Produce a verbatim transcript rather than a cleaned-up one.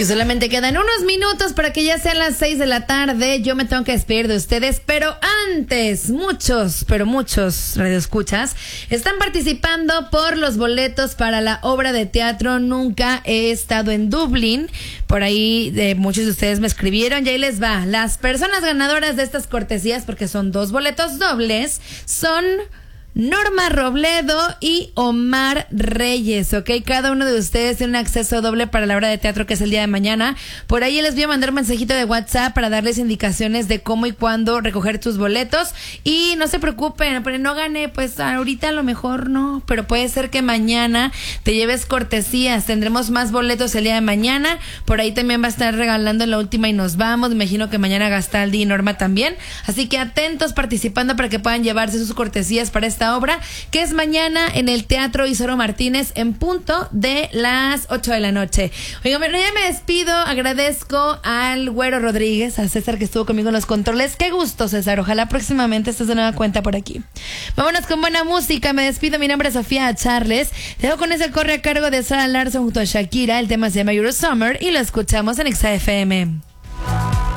Y solamente quedan unos minutos para que ya sean las seis de la tarde. Yo me tengo que despedir de ustedes, pero antes, muchos, pero muchos radioescuchas están participando por los boletos para la obra de teatro Nunca he estado en Dublín. Por ahí de muchos de ustedes me escribieron y ahí les va. Las personas ganadoras de estas cortesías, porque son dos boletos dobles, son Norma Robledo y Omar Reyes, ¿ok? Cada uno de ustedes tiene un acceso doble para la obra de teatro que es el día de mañana. Por ahí les voy a mandar un mensajito de WhatsApp para darles indicaciones de cómo y cuándo recoger tus boletos. Y no se preocupen, pero no gané, pues ahorita a lo mejor no, pero puede ser que mañana te lleves cortesías. Tendremos más boletos el día de mañana. Por ahí también va a estar regalando en la última y nos vamos. Me imagino que mañana Gastaldi y Norma también. Así que atentos participando para que puedan llevarse sus cortesías para esta obra, que es mañana en el Teatro Isoro Martínez en punto de las ocho de la noche. Oigan, bueno, ya me despido, agradezco al Güero Rodríguez, a César que estuvo conmigo en los controles. Qué gusto, César, ojalá próximamente estés de nueva cuenta por aquí. Vámonos con buena música, me despido, mi nombre es Sofía Charles, te dejo con ese corre a cargo de Sara Larson junto a Shakira, el tema se llama Eurosummer y lo escuchamos en Exa F M.